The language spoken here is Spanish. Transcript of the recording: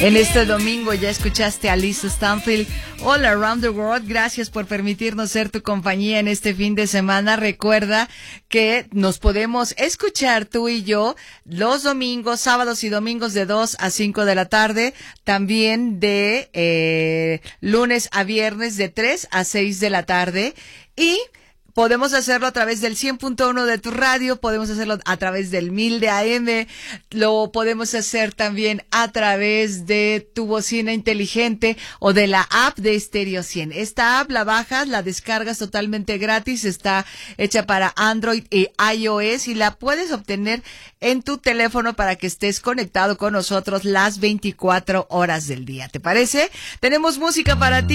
En este domingo ya escuchaste a Lisa Stanfield, All Around the World. Gracias por permitirnos ser tu compañía en este fin de semana. Recuerda que nos podemos escuchar tú y yo los domingos, sábados y domingos de 2 a 5 de la tarde. También de lunes a viernes de 3 a 6 de la tarde. Y podemos hacerlo a través del 100.1 de tu radio, podemos hacerlo a través del 1000 de AM, lo podemos hacer también a través de tu bocina inteligente o de la app de Stereo 100. Esta app la bajas, la descargas totalmente gratis, está hecha para Android y iOS y la puedes obtener en tu teléfono para que estés conectado con nosotros las 24 horas del día. ¿Te parece? Tenemos música para ti.